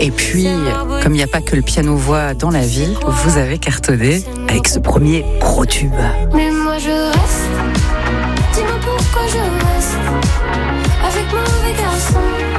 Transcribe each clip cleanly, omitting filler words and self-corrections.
Et puis, comme il n'y a pas que le piano-voix dans la vie, vous avez cartonné avec ce premier gros tube. Mais moi je reste, dis-moi pourquoi je reste avec mon mauvais garçon.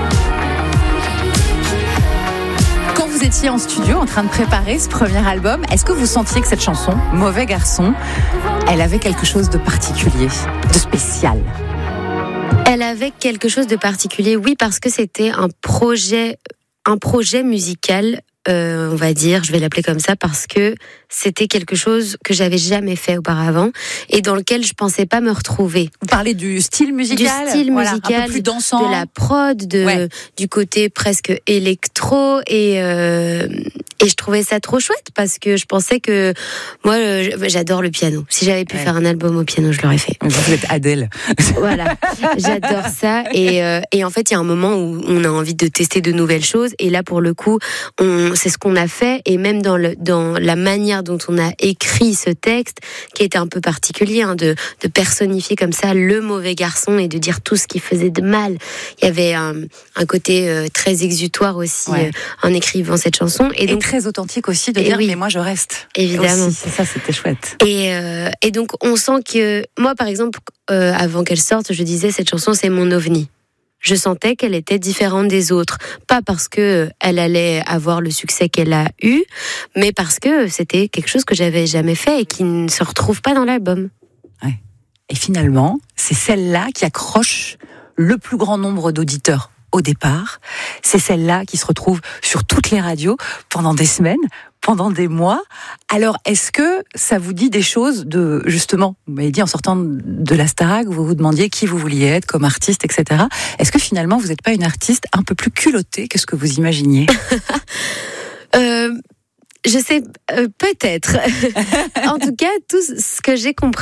Quand vous étiez en studio en train de préparer ce premier album, est-ce que vous sentiez que cette chanson, Mauvais garçon, elle avait quelque chose de particulier, de spécial ? Elle avait quelque chose de particulier, oui, parce que c'était un projet musical, on va dire, je vais l'appeler comme ça, parce que c'était quelque chose que j'avais jamais fait auparavant et dans lequel je pensais pas me retrouver. Vous parlez du style musical, un peu plus dansant, de la prod, du côté presque électro et je trouvais ça trop chouette parce que je pensais que moi j'adore le piano. Si j'avais pu faire un album au piano, je l'aurais fait. Vous êtes Adèle. Voilà, j'adore ça et en fait il y a un moment où on a envie de tester de nouvelles choses et là pour le coup c'est ce qu'on a fait et même dans la manière dont on a écrit ce texte qui était un peu particulier, de personnifier comme ça le mauvais garçon et de dire tout ce qui faisait de mal. Il y avait un côté très exutoire aussi en écrivant cette chanson et donc très authentique aussi de dire mais moi je reste. Évidemment. Aussi, ça c'était chouette. Et donc on sent que moi par exemple avant qu'elle sorte, je disais cette chanson c'est mon ovni. Je sentais qu'elle était différente des autres. Pas parce que elle allait avoir le succès qu'elle a eu, mais parce que c'était quelque chose que j'avais jamais fait et qui ne se retrouve pas dans l'album. Ouais. Et finalement, c'est celle-là qui accroche le plus grand nombre d'auditeurs au départ. C'est celle-là qui se retrouve sur toutes les radios pendant des semaines, pendant des mois. Alors, est-ce que ça vous dit des choses de, justement, vous m'avez dit en sortant de la Starac, vous vous demandiez qui vous vouliez être comme artiste, etc. Est-ce que finalement, vous n'êtes pas une artiste un peu plus culottée que ce que vous imaginiez ? Je sais, peut-être. En tout cas, tout ce que j'ai compris